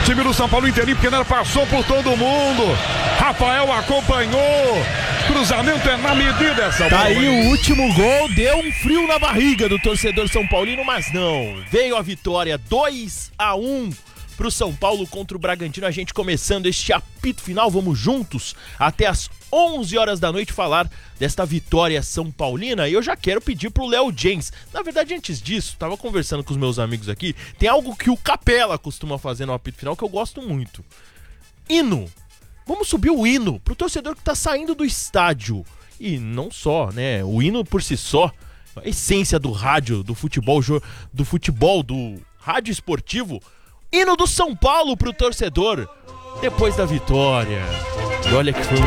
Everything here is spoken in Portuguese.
Time do São Paulo inteirinho, porque passou por todo mundo. Rafael acompanhou. Cruzamento é na medida, São Paulo. Tá aí o último gol, deu um frio na barriga do torcedor São Paulino, mas não. Veio a vitória 2-1 pro São Paulo contra o Bragantino. A gente começando este apito final, vamos juntos até as 11 horas da noite falar desta vitória São Paulina. E eu já quero pedir pro Léo James. Na verdade, antes disso, tava conversando com os meus amigos aqui, tem algo que o Capela costuma fazer no apito final que eu gosto muito. Hino. Vamos subir o hino pro torcedor que tá saindo do estádio. E não só, né? O hino por si só, a essência do rádio, do futebol, do rádio esportivo. Hino do São Paulo pro torcedor depois da vitória. E olha que foi uma